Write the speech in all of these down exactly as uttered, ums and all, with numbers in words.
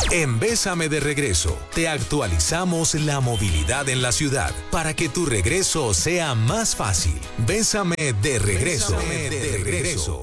En Bésame de Regreso, te actualizamos la movilidad en la ciudad para que tu regreso sea más fácil. Bésame de Regreso. Bésame de Regreso.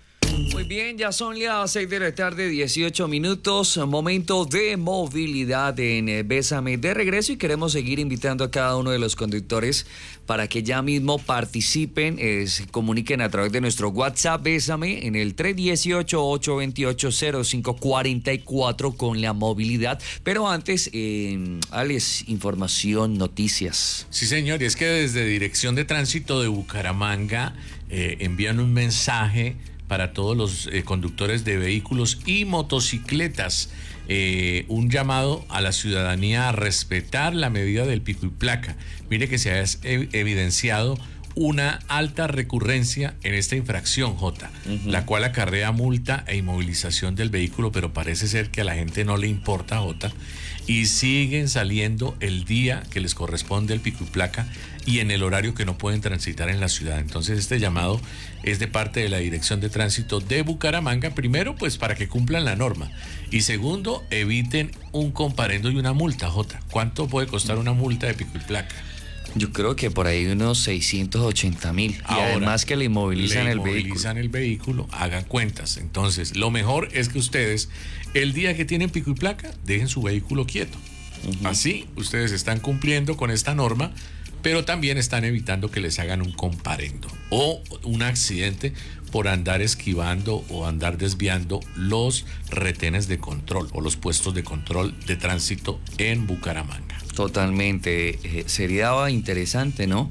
Muy bien, ya son las seis de la tarde, dieciocho minutos, momento de movilidad en Bésame de Regreso, y queremos seguir invitando a cada uno de los conductores para que ya mismo participen, eh, se comuniquen a través de nuestro WhatsApp Bésame en el tres uno ocho, ocho dos ocho, cero cinco cuatro cuatro con la movilidad. Pero antes, eh, Alex, información, noticias. Sí, señor, y es que desde Dirección de Tránsito de Bucaramanga eh, envían un mensaje para todos los eh, conductores de vehículos y motocicletas, eh, un llamado a la ciudadanía a respetar la medida del pico y placa. Mire que se ha ev- evidenciado una alta recurrencia en esta infracción, Jota, uh-huh. la cual acarrea multa e inmovilización del vehículo, pero parece ser que a la gente no le importa, Jota, y siguen saliendo el día que les corresponde el pico y placa y en el horario que no pueden transitar en la ciudad. Entonces este llamado es de parte de la Dirección de Tránsito de Bucaramanga, primero pues para que cumplan la norma, y segundo, eviten un comparendo y una multa, Jota. ¿Cuánto puede costar una multa de pico y placa? Yo creo que por ahí unos seiscientos ochenta mil. Y Ahora, además que le inmovilizan le el inmovilizan vehículo. el vehículo, hagan cuentas. Entonces, lo mejor es que ustedes, el día que tienen pico y placa, dejen su vehículo quieto. Uh-huh. Así, ustedes están cumpliendo con esta norma, pero también están evitando que les hagan un comparendo o un accidente por andar esquivando o andar desviando los retenes de control o los puestos de control de tránsito en Bucaramanga. Totalmente. Eh, sería interesante, ¿no?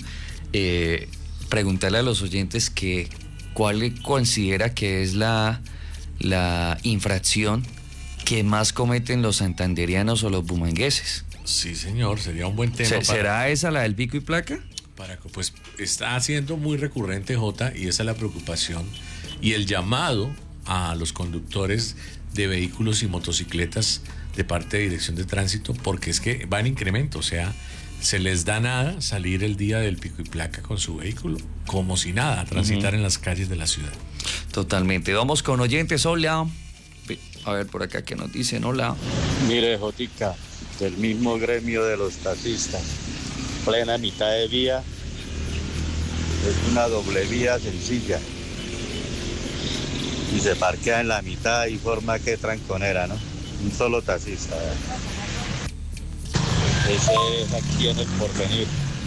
Eh, preguntarle a los oyentes que cuál considera que es la, la infracción que más cometen los santanderianos o los bumangueses. Sí, señor, sería un buen tema. ¿Se, para, ¿Será esa la del pico y placa? Para, pues está siendo muy recurrente, Jota, y esa es la preocupación y el llamado a los conductores de vehículos y motocicletas de parte de Dirección de Tránsito, porque es que va en incremento, o sea, se les da nada salir el día del pico y placa con su vehículo, como si nada, transitar uh-huh. en las calles de la ciudad. Totalmente. Vamos con oyentes. Hola. A ver por acá que nos dicen. Hola. Mire, Jotica, del mismo gremio de los taxistas, plena mitad de vía, es una doble vía sencilla y se parquea en la mitad y forma que tranconera, ¿no? Un solo taxista. Ese es aquí en el Porvenir.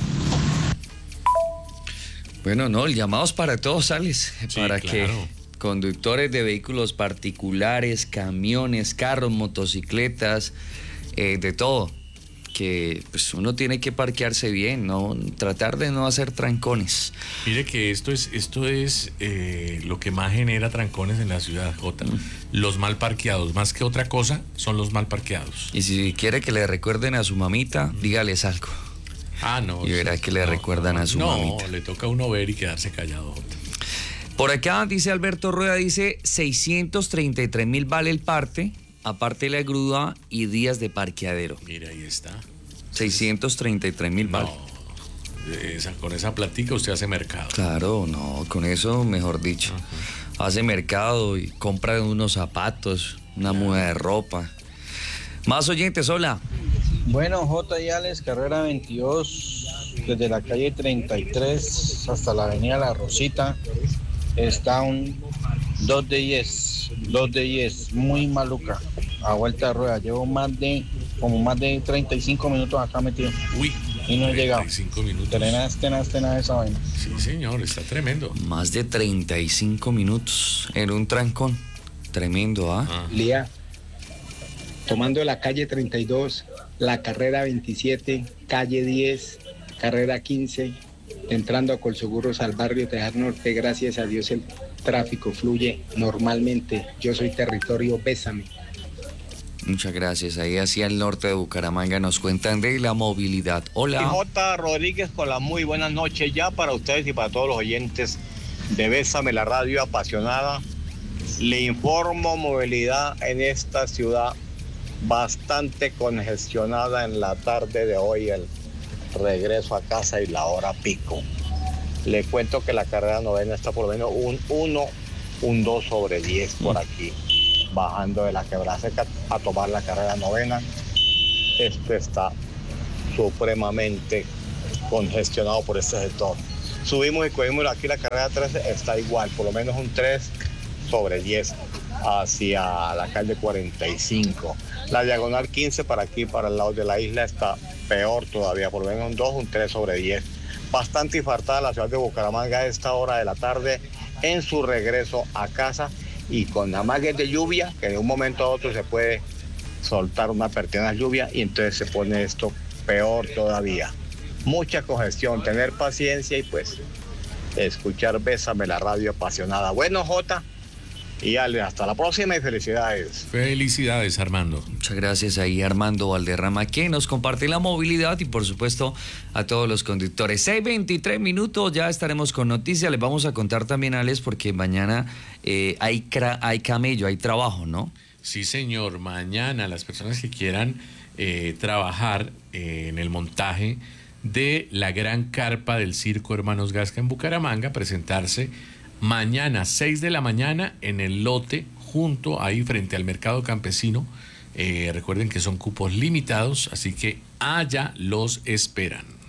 Bueno, no, el llamado es para todos, Alex, sí, para claro. que conductores de vehículos particulares, camiones, carros, motocicletas, eh, de todo, que pues uno tiene que parquearse bien, no tratar de no hacer trancones. Mire que esto es esto es eh, lo que más genera trancones en la ciudad, Jota. Mm. Los mal parqueados, más que otra cosa, son los mal parqueados. Y si quiere que le recuerden a su mamita, mm. dígales algo. Ah, no. Y verá que le no, recuerdan no, a su no, mamita. No, le toca a uno ver y quedarse callado, Jota. Por acá dice Alberto Rueda, dice seiscientos treinta y tres mil vale el parte, aparte la grúa y días de parqueadero. Mira, ahí está. seiscientos treinta y tres mil vale. No, esa, con esa platica usted hace mercado. Claro, no, con eso, mejor dicho. Uh-huh. Hace mercado y compra unos zapatos, una claro. muda de ropa. Más oyentes, hola. Bueno, J. y Alex, carrera veintidós, desde la calle treinta y tres hasta la avenida La Rosita, está un dos de diez, dos de diez, muy maluca, a vuelta de rueda. Llevo más de, como más de treinta y cinco minutos acá metido. Uy, y no he llegado. treinta y cinco minutos. Tenaz, tenaz, tenaz esa vaina. Sí, señor, está tremendo. Más de treinta y cinco minutos en un trancón. Tremendo, ¿ah? ¿eh? Ah. Lía, tomando la calle treinta y dos, la carrera veintisiete, calle diez, carrera quince, entrando a Colseguros al barrio Tejar Norte, gracias a Dios el tráfico fluye normalmente. Yo soy territorio Bésame. Muchas gracias. Ahí hacia el norte de Bucaramanga nos cuentan de la movilidad. Hola. J. Rodríguez con la muy buenas noches ya para ustedes y para todos los oyentes de Bésame, la radio apasionada. Le informo movilidad en esta ciudad bastante congestionada en la tarde de hoy, el regreso a casa y la hora pico. Le cuento que la carrera novena está por lo menos un uno, un dos sobre diez por aquí. bajando de la Quebrada Seca a tomar la carrera novena. Esto está supremamente congestionado por este sector. Subimos y cogimos aquí la carrera trece, está igual, por lo menos un tres sobre diez hacia la calle cuarenta y cinco. La diagonal quince para aquí, para el lado de la isla, está peor todavía, por lo menos un dos, un tres sobre diez. Bastante infartada la ciudad de Bucaramanga a esta hora de la tarde en su regreso a casa y con amagues de lluvia, que de un momento a otro se puede soltar una pertinaz lluvia y entonces se pone esto peor todavía. Mucha congestión, tener paciencia y pues escuchar Bésame la radio apasionada. Bueno, Jota y Ale, hasta la próxima y felicidades. Felicidades, Armando. Muchas gracias ahí, Armando Valderrama, que nos comparte la movilidad y por supuesto a todos los conductores. seis veintitrés minutos, ya estaremos con noticias. Les vamos a contar también, Alex, porque mañana eh, hay, cra- hay camello, hay trabajo, ¿no? Sí, señor. Mañana las personas que quieran eh, trabajar eh, en el montaje de la gran carpa del Circo Hermanos Gasca en Bucaramanga, presentarse mañana seis de la mañana en el lote junto ahí frente al mercado campesino. Eh, recuerden que son cupos limitados, así que allá los esperan.